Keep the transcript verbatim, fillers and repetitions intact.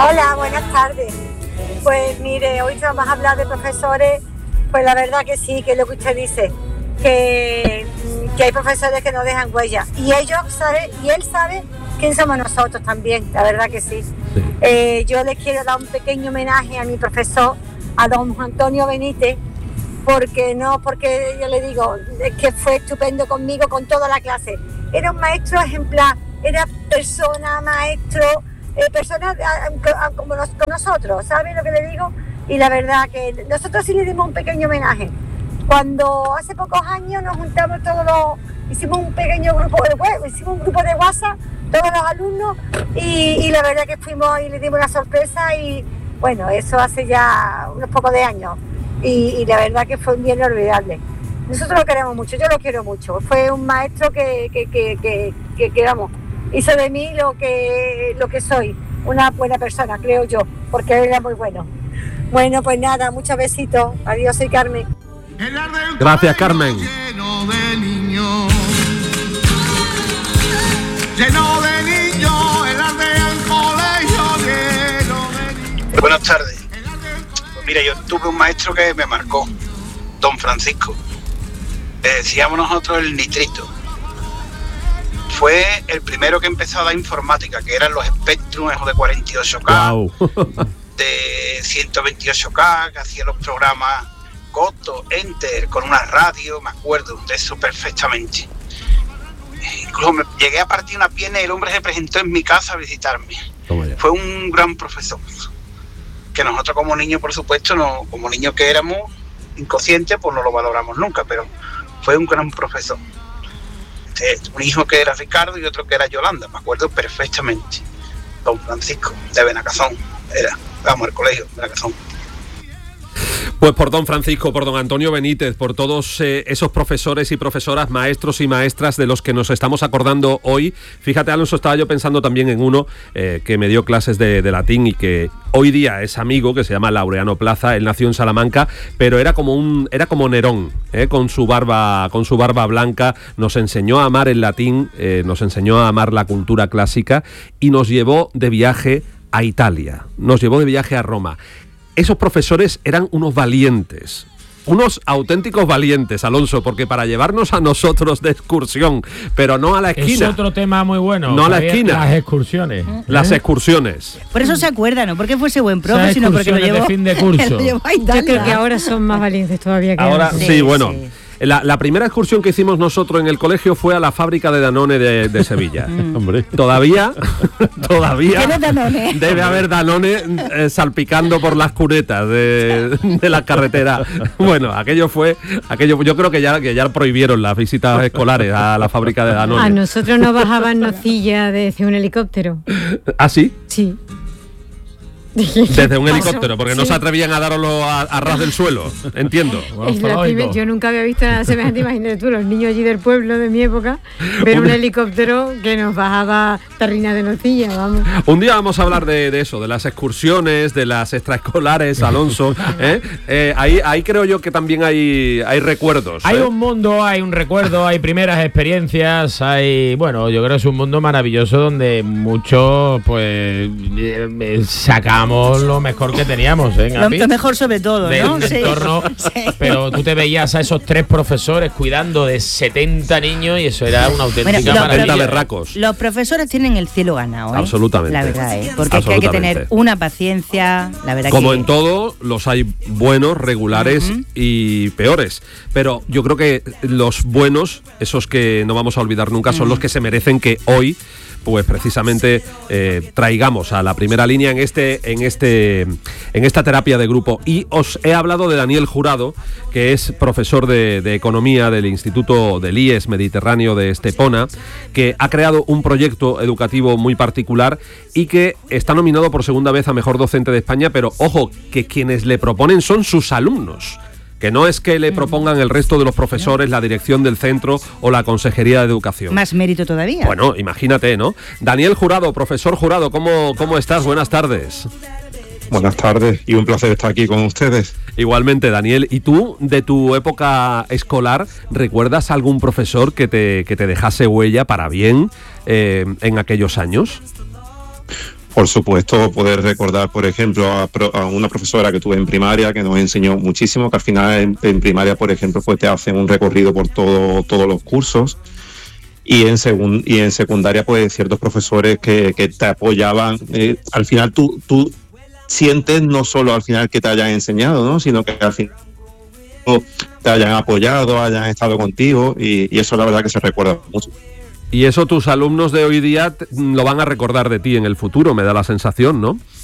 Hola, buenas tardes. Pues mire, hoy vamos a hablar de profesores. Pues la verdad que sí, que es lo que usted dice, que, que hay profesores que no dejan huella. Y ellos saben, y él sabe quién somos nosotros también, la verdad que sí. sí. Eh, yo les quiero dar un pequeño homenaje a mi profesor, a don Antonio Benítez, porque no, porque yo le digo, es que fue estupendo conmigo, con toda la clase. Era un maestro ejemplar, era persona, maestro, eh, persona a, a, como nos, con nosotros, ¿saben lo que le digo? Y la verdad que nosotros sí le dimos un pequeño homenaje. Cuando hace pocos años nos juntamos todos los, hicimos un pequeño grupo de web, hicimos un grupo de WhatsApp, todos los alumnos, y, y la verdad que fuimos y le dimos una sorpresa, y bueno, eso hace ya unos pocos de años, y, y la verdad que fue un día inolvidable. Nosotros lo queremos mucho, yo lo quiero mucho. Fue un maestro que, que, que, que, que, que vamos, hizo de mí lo que, lo que soy, una buena persona, creo yo, porque él era muy bueno. Bueno, pues nada, muchos besitos. Adiós, soy Carmen. Gracias, Carmen. Lleno de niños, lleno de niños, el arte del colegio lleno de niños. Buenas tardes. Pues mira, yo tuve un maestro que me marcó, don Francisco. Le decíamos nosotros el nitrito. Fue el primero que empezó a dar informática, que eran los Spectrum de cuarenta y ocho K, wow. de ciento veintiocho K, que hacía los programas Coto, Enter, con una radio, me acuerdo de eso perfectamente. Incluso me llegué a partir una pierna y el hombre se presentó en mi casa a visitarme. Fue un gran profesor, que nosotros como niños, por supuesto, no, como niños que éramos inconscientes, pues no lo valoramos nunca, pero fue un gran profesor. Un hijo que era Ricardo y otro que era Yolanda, me acuerdo perfectamente. Don Francisco, de Benacazón, era, vamos, al colegio, Benacazón. Pues por don Francisco, por don Antonio Benítez, por todos eh, esos profesores y profesoras, maestros y maestras de los que nos estamos acordando hoy. Fíjate, Alonso, estaba yo pensando también en uno eh, que me dio clases de, de latín y que hoy día es amigo, que se llama Laureano Plaza. Él nació en Salamanca, pero era como un era como Nerón, eh, con su barba con su barba blanca. Nos enseñó a amar el latín, eh, nos enseñó a amar la cultura clásica y nos llevó de viaje a Italia, nos llevó de viaje a Roma. Esos profesores eran unos valientes, unos auténticos valientes, Alonso, porque para llevarnos a nosotros de excursión, pero no a la esquina. Es otro tema muy bueno. No a la esquina. Las excursiones. ¿Eh? Las excursiones. Por eso se acuerda, no porque fuese buen profe, sino porque lo llevó, de fin de curso. lo llevó a Italia. Yo creo que ahora son más valientes todavía que ahora. antes. Sí, sí, bueno. Sí. La, la primera excursión que hicimos nosotros en el colegio fue a la fábrica de Danone de, de Sevilla. Hombre. Todavía, todavía Danone? debe haber Danone eh, salpicando por las cunetas de, de la carretera. Bueno, aquello fue, aquello, yo creo que ya, que ya prohibieron las visitas escolares a la fábrica de Danone. A nosotros nos bajaban nocilla desde un helicóptero. ¿Ah, sí? Sí. Desde un helicóptero, porque sí. No se atrevían a darlo a, a ras del suelo, entiendo. Primer, yo nunca había visto nada semejante, imagínate tú, los niños allí del pueblo de mi época, ver un helicóptero que nos bajaba terrina de nocilla, vamos. Un día vamos a hablar de, de eso, de las excursiones, de las extraescolares, Alonso. ¿eh? Eh, ahí, ahí creo yo que también hay, hay recuerdos. Hay ¿eh? un mundo, hay un recuerdo, hay primeras experiencias, hay, bueno, yo creo que es un mundo maravilloso donde muchos, pues, eh, sacamos lo mejor que teníamos, ¿eh? Lo, lo mejor sobre todo, de ¿no? Un sí. entorno, sí. Pero tú te veías a esos tres profesores cuidando de setenta niños y eso era una auténtica bueno, maravilla. Berracos. Los profesores tienen el cielo ganado, ¿eh? Absolutamente. La verdad, ¿eh? Porque es que hay que tener una paciencia, la verdad. Como que... en todo, los hay buenos, regulares uh-huh. y peores. Pero yo creo que los buenos, esos que no vamos a olvidar nunca, uh-huh. son los que se merecen que hoy pues precisamente eh, traigamos a la primera línea en este en este en esta terapia de grupo. Y os he hablado de Daniel Jurado, que es profesor de, de economía del Instituto del I E S Mediterráneo de Estepona, que ha creado un proyecto educativo muy particular y que está nominado por segunda vez a Mejor Docente de España, pero ojo, que quienes le proponen son sus alumnos. Que no es que le propongan el resto de los profesores, la dirección del centro o la Consejería de Educación. Más mérito todavía. Bueno, imagínate, ¿no? Daniel Jurado, profesor Jurado, ¿cómo, cómo estás? Buenas tardes. Buenas tardes y un placer estar aquí con ustedes. Igualmente, Daniel. ¿Y tú, de tu época escolar, recuerdas algún profesor que te, que te dejase huella para bien eh, en aquellos años? Por supuesto, poder recordar, por ejemplo, a, pro, a una profesora que tuve en primaria que nos enseñó muchísimo, que al final en, en primaria, por ejemplo, pues te hacen un recorrido por todo, todos los cursos. Y en, segun, y en secundaria, pues ciertos profesores que, que te apoyaban. Eh, al final tú, tú sientes no solo al final que te hayan enseñado, ¿no? Sino que al final te hayan apoyado, hayan estado contigo, y, y eso la verdad que se recuerda mucho. Y eso tus alumnos de hoy día lo van a recordar de ti en el futuro, me da la sensación, ¿no?